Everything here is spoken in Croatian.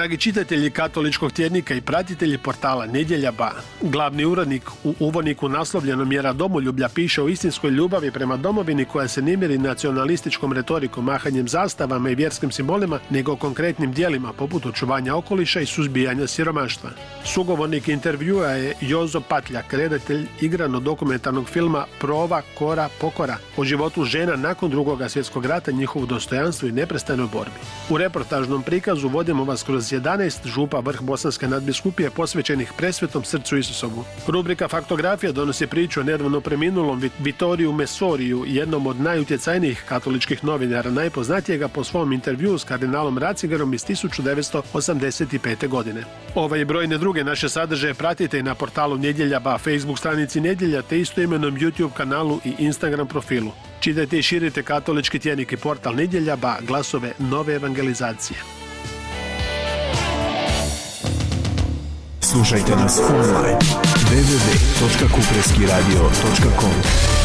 Dragi čitatelji katoličkog tjednika i pratitelji portala Nedjelja Ba, glavni urednik u uvodniku naslovljenom Mjera domoljublja piše o istinskoj ljubavi prema domovini koja se ne mjeri nacionalističkom retorikom, mahanjem zastavama i vjerskim simbolima, nego konkretnim djelima poput očuvanja okoliša i suzbijanja siromaštva. Sugovornik intervjua je Jozo Patljak, redatelj igrano-dokumentarnog filma Prova, Kora, Pokora o životu žena nakon Drugog svjetskog rata, njihovu dostojanstvu i neprestanoj borbi. U reportažnom prikazu vodimo vas kroz 11 župa vrh Bosanske nadbiskupije posvećenih presvetom srcu Isusovu. Rubrika Faktografija donosi priču o nedavno preminulom Vittoriju Messoriju, jednom od najutjecajnijih katoličkih novinara, najpoznatijega po svom intervjuu s kardinalom Ratzingerom iz 1985. godine. Ove i brojne druge naše sadržaje pratite i na portalu Nedjelja Ba, Facebook stranici Nedjelja te istoimenom YouTube kanalu i Instagram profilu. Čitajte i širite katolički tjednik i portal Nedjelja Ba, glasove nove evangelizacije. Slušajte nas online www.kupreskiradio.com